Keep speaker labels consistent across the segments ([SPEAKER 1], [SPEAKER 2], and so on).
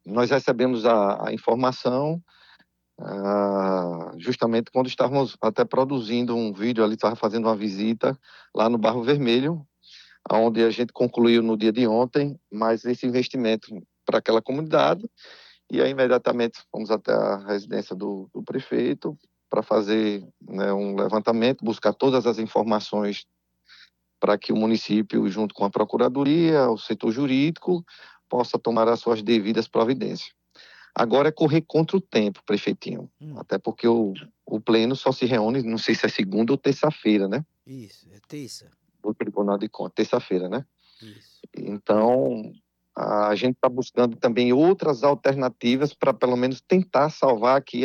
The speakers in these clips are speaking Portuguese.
[SPEAKER 1] Nós recebemos a informação justamente quando estávamos até produzindo um vídeo ali, estava fazendo uma visita lá no Barro Vermelho, onde a gente concluiu no dia de ontem, mais esse investimento para aquela comunidade, e aí imediatamente fomos até a residência do prefeito para fazer, né, um levantamento, buscar todas as informações para que o município, junto com a Procuradoria, o setor jurídico, possa tomar as suas devidas providências. Agora é correr contra o tempo, prefeitinho, até porque o pleno só se reúne, não sei se é segunda ou terça-feira, né?
[SPEAKER 2] Isso, é terça.
[SPEAKER 1] O Tribunal de Contas, terça-feira, né?
[SPEAKER 2] Isso.
[SPEAKER 1] Então, a gente está buscando também outras alternativas para pelo menos tentar salvar aqui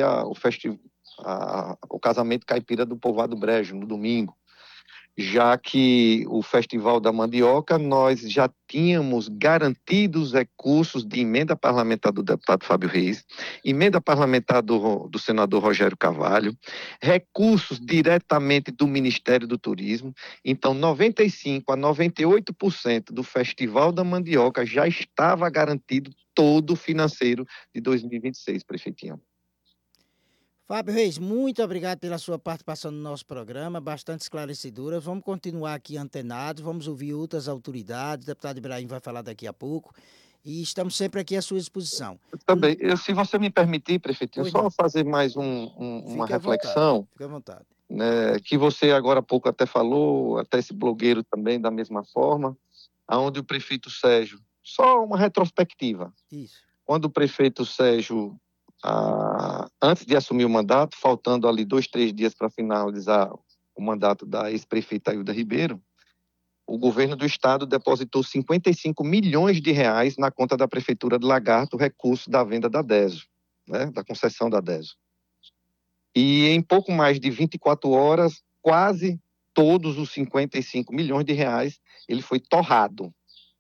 [SPEAKER 1] o casamento caipira do Povoado Brejo, no domingo, já que o Festival da Mandioca, nós já tínhamos garantido os recursos de emenda parlamentar do deputado Fábio Reis, emenda parlamentar do senador Rogério Carvalho, recursos diretamente do Ministério do Turismo. Então, 95% a 98% do Festival da Mandioca já estava garantido todo o financeiro de 2026, prefeitinho.
[SPEAKER 2] Fábio Reis, muito obrigado pela sua participação no nosso programa, bastante esclarecedora. Vamos continuar aqui antenados, vamos ouvir outras autoridades, o deputado Ibrahim vai falar daqui a pouco, e estamos sempre aqui à sua disposição.
[SPEAKER 1] Também, se você me permitir, prefeitinho,
[SPEAKER 2] Pois
[SPEAKER 1] só
[SPEAKER 2] não,
[SPEAKER 1] fazer mais uma
[SPEAKER 2] fique à vontade,
[SPEAKER 1] reflexão,
[SPEAKER 2] fique à vontade.
[SPEAKER 1] né, que você agora há pouco até falou, até esse blogueiro também, da mesma forma, aonde o prefeito Sérgio, só uma retrospectiva,
[SPEAKER 2] Isso.
[SPEAKER 1] quando o prefeito Sérgio, antes de assumir o mandato, faltando ali 2, 3 dias para finalizar o mandato da ex-prefeita Ailda Ribeiro, o governo do estado depositou 55 milhões de reais na conta da prefeitura de Lagarto, recurso da venda da DESO, né, da concessão da DESO. E em pouco mais de 24 horas, quase todos os 55 milhões de reais, ele foi torrado,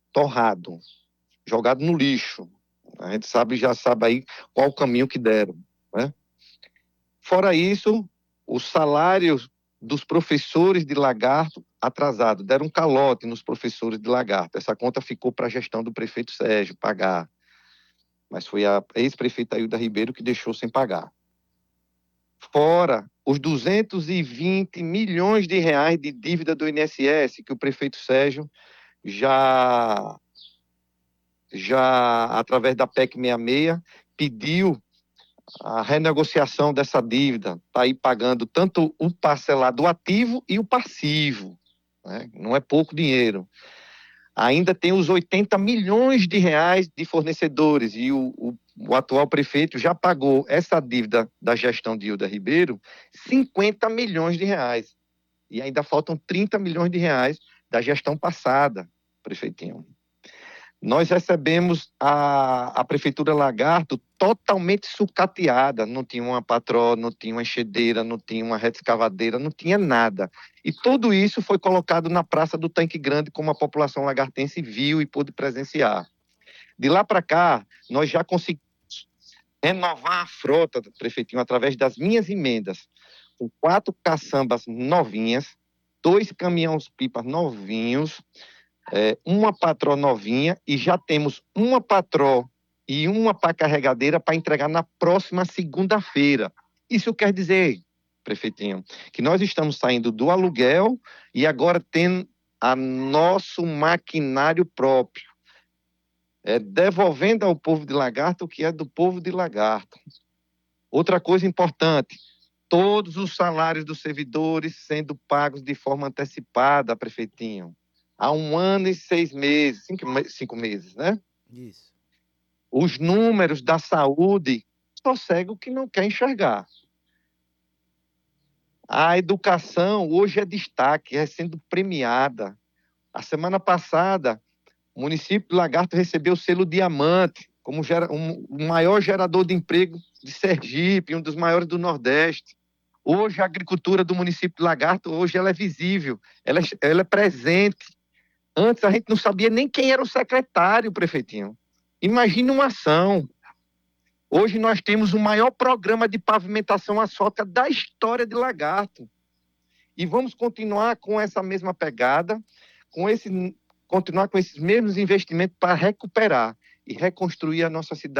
[SPEAKER 1] jogado no lixo. A gente já sabe aí qual o caminho que deram, né? Fora isso, os salários dos professores de Lagarto atrasado, deram um calote nos professores de Lagarto. Essa conta ficou para a gestão do prefeito Sérgio pagar, mas foi a ex-prefeita Ailda Ribeiro que deixou sem pagar. Fora os 220 milhões de reais de dívida do INSS que o prefeito Sérgio já através da PEC 66 pediu a renegociação dessa dívida, está aí pagando tanto o parcelado ativo e o passivo, né? Não é pouco dinheiro. Ainda tem os 80 milhões de reais de fornecedores e o atual prefeito já pagou essa dívida da gestão de Hilda Ribeiro 50 milhões de reais. E ainda faltam 30 milhões de reais da gestão passada, prefeitinho. Nós recebemos a Prefeitura Lagarto totalmente sucateada, não tinha uma patroa, não tinha uma enxadeira, não tinha uma reta escavadeira, não tinha nada. E tudo isso foi colocado na Praça do Tanque Grande, como a população lagartense viu e pôde presenciar. De lá para cá, nós já conseguimos renovar a frota do prefeitinho através das minhas emendas, com 4 caçambas novinhas, 2 caminhões-pipas novinhos, uma patroa novinha, e já temos uma patroa e uma pá carregadeira para entregar na próxima segunda-feira. Isso quer dizer, prefeitinho, que nós estamos saindo do aluguel e agora tendo a nosso maquinário próprio, devolvendo ao povo de Lagarto o que é do povo de Lagarto. Outra coisa importante, todos os salários dos servidores sendo pagos de forma antecipada, prefeitinho. Há 1 ano e 6 meses, 5 meses, né?
[SPEAKER 2] Isso.
[SPEAKER 1] Os números da saúde, só cego que não quer enxergar. A educação hoje é destaque, é sendo premiada. A semana passada, o município de Lagarto recebeu o selo Diamante, como o maior gerador de emprego de Sergipe, um dos maiores do Nordeste. Hoje a agricultura do município de Lagarto, hoje ela é visível, ela é presente. Antes a gente não sabia nem quem era o secretário, prefeitinho. Imagina uma ação. Hoje nós temos o maior programa de pavimentação asfáltica da história de Lagarto. E vamos continuar com essa mesma pegada, continuar com esses mesmos investimentos para recuperar e reconstruir a nossa cidade.